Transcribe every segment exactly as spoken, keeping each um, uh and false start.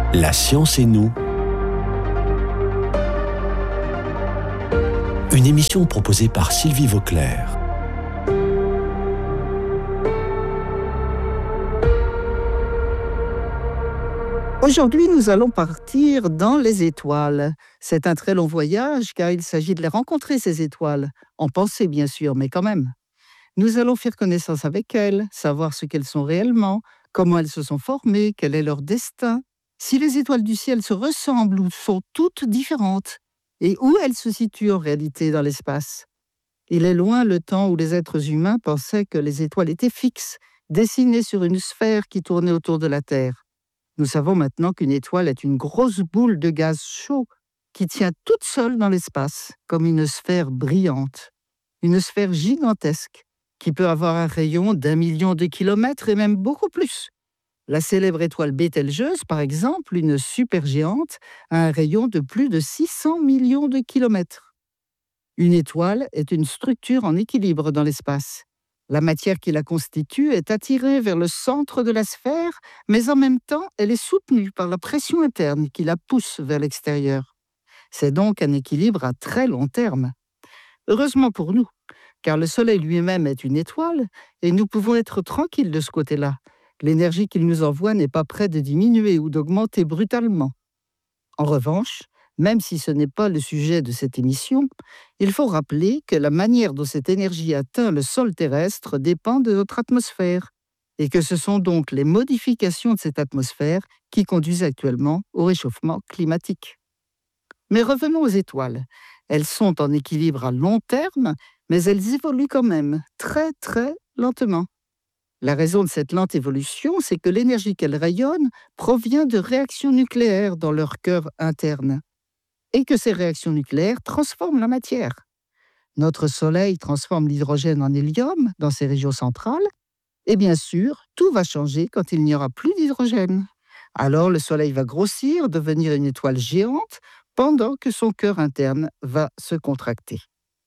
La science et nous. Une émission proposée par Sylvie Vauclair. Aujourd'hui, nous allons partir dans les étoiles. C'est un très long voyage car il s'agit de les rencontrer, ces étoiles. En pensée, bien sûr, mais quand même. Nous allons faire connaissance avec elles, savoir ce qu'elles sont réellement, comment elles se sont formées, quel est leur destin, si les étoiles du ciel se ressemblent ou sont toutes différentes, et où elles se situent en réalité dans l'espace. Il est loin le temps où les êtres humains pensaient que les étoiles étaient fixes, dessinées sur une sphère qui tournait autour de la Terre. Nous savons maintenant qu'une étoile est une grosse boule de gaz chaud qui tient toute seule dans l'espace, comme une sphère brillante. Une sphère gigantesque qui peut avoir un rayon d'un million de kilomètres et même beaucoup plus. La célèbre étoile Bételgeuse, par exemple, une supergéante, a un rayon de plus de six cents millions de kilomètres. Une étoile est une structure en équilibre dans l'espace. La matière qui la constitue est attirée vers le centre de la sphère, mais en même temps, elle est soutenue par la pression interne qui la pousse vers l'extérieur. C'est donc un équilibre à très long terme. Heureusement pour nous, car le Soleil lui-même est une étoile et nous pouvons être tranquilles de ce côté-là. L'énergie qu'il nous envoie n'est pas près de diminuer ou d'augmenter brutalement. En revanche, même si ce n'est pas le sujet de cette émission, il faut rappeler que la manière dont cette énergie atteint le sol terrestre dépend de notre atmosphère, et que ce sont donc les modifications de cette atmosphère qui conduisent actuellement au réchauffement climatique. Mais revenons aux étoiles. Elles sont en équilibre à long terme, mais elles évoluent quand même, très très lentement. La raison de cette lente évolution, c'est que l'énergie qu'elles rayonnent provient de réactions nucléaires dans leur cœur interne, et que ces réactions nucléaires transforment la matière. Notre Soleil transforme l'hydrogène en hélium dans ses régions centrales, et bien sûr, tout va changer quand il n'y aura plus d'hydrogène. Alors le Soleil va grossir, devenir une étoile géante, pendant que son cœur interne va se contracter.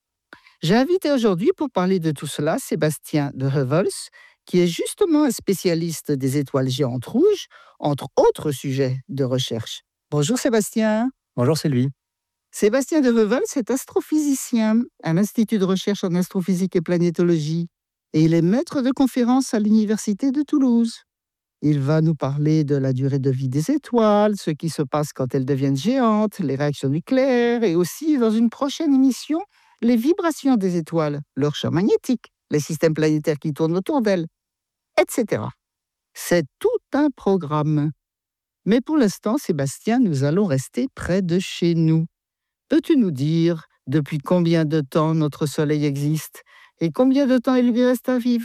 J'ai invité aujourd'hui pour parler de tout cela Sébastien de Heuvelsz, qui est justement un spécialiste des étoiles géantes rouges, entre autres sujets de recherche. Bonjour Sébastien. Bonjour Sylvie. Sébastien de Heuvelsz est astrophysicien à l'Institut de recherche en astrophysique et planétologie, et il est maître de conférences à l'Université de Toulouse. Il va nous parler de la durée de vie des étoiles, ce qui se passe quand elles deviennent géantes, les réactions nucléaires, et aussi, dans une prochaine émission, les vibrations des étoiles, leur champ magnétique, les systèmes planétaires qui tournent autour d'elles, et cetera. C'est tout un programme. Mais pour l'instant, Sébastien, nous allons rester près de chez nous. Peux-tu nous dire depuis combien de temps notre Soleil existe et combien de temps il lui reste à vivre ?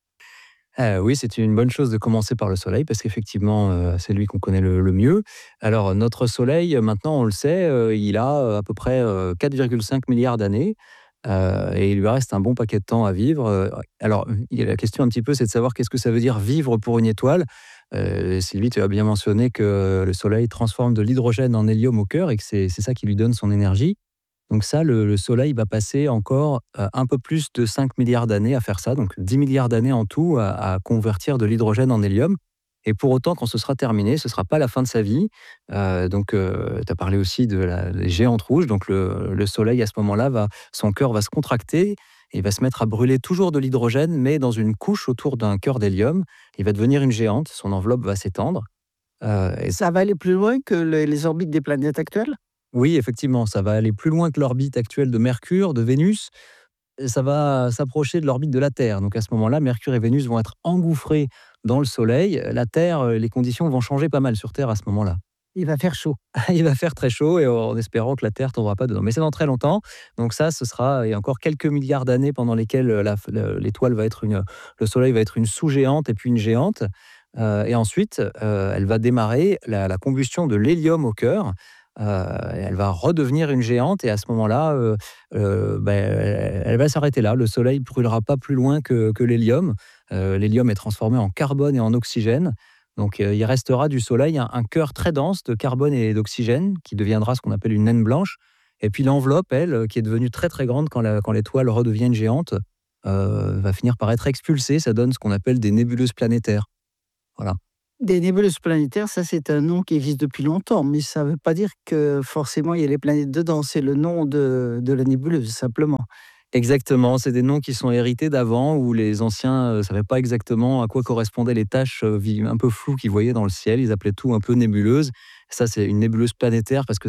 Euh, oui, c'est une bonne chose de commencer par le Soleil, parce qu'effectivement, euh, c'est lui qu'on connaît le, le mieux. Alors, notre Soleil, maintenant, on le sait, euh, il a euh, à peu près euh, quatre virgule cinq milliards d'années, euh, et il lui reste un bon paquet de temps à vivre. Alors, il y a la question un petit peu, c'est de savoir qu'est-ce que ça veut dire vivre pour une étoile. Euh, Sylvie, tu as bien mentionné que le Soleil transforme de l'hydrogène en hélium au cœur, et que c'est, c'est ça qui lui donne son énergie. Donc ça, le, le Soleil va passer encore euh, un peu plus de cinq milliards d'années à faire ça, donc dix milliards d'années en tout à, à convertir de l'hydrogène en hélium. Et pour autant, quand ce sera terminé, ce ne sera pas la fin de sa vie. Euh, donc, euh, tu as parlé aussi de la, des géantes rouges. Donc, le, le Soleil, à ce moment-là, va, son cœur va se contracter et va se mettre à brûler toujours de l'hydrogène, mais dans une couche autour d'un cœur d'hélium. Il va devenir une géante, son enveloppe va s'étendre. Euh, et ça va aller plus loin que le, les orbites des planètes actuelles ? Oui, effectivement, ça va aller plus loin que l'orbite actuelle de Mercure, de Vénus. Ça va s'approcher de l'orbite de la Terre. Donc à ce moment-là, Mercure et Vénus vont être engouffrés dans le Soleil. La Terre, les conditions vont changer pas mal sur Terre à ce moment-là. Il va faire chaud. Il va faire très chaud, et en espérant que la Terre ne tombera pas dedans. Mais c'est dans très longtemps. Donc ça, ce sera il y a encore quelques milliards d'années pendant lesquelles la, la, l'étoile va être une, le Soleil va être une sous-géante et puis une géante. Euh, et ensuite, euh, elle va démarrer la, la combustion de l'hélium au cœur. Euh, elle va redevenir une géante, et à ce moment-là, euh, euh, ben, elle va s'arrêter là. Le Soleil ne brûlera pas plus loin que, que l'hélium. Euh, l'hélium est transformé en carbone et en oxygène. Donc euh, il restera du Soleil un, un cœur très dense de carbone et d'oxygène qui deviendra ce qu'on appelle une naine blanche. Et puis l'enveloppe, elle, qui est devenue très très grande quand, la, quand l'étoile redevient une géante, euh, va finir par être expulsée. Ça donne ce qu'on appelle des nébuleuses planétaires. Voilà. Des nébuleuses planétaires, ça c'est un nom qui existe depuis longtemps, mais ça ne veut pas dire que forcément il y a les planètes dedans, c'est le nom de de la nébuleuse simplement. Exactement, c'est des noms qui sont hérités d'avant où les anciens ne savaient pas exactement à quoi correspondaient les taches euh, vi- un peu floues qu'ils voyaient dans le ciel. Ils appelaient tout un peu nébuleuse. Ça, c'est une nébuleuse planétaire parce que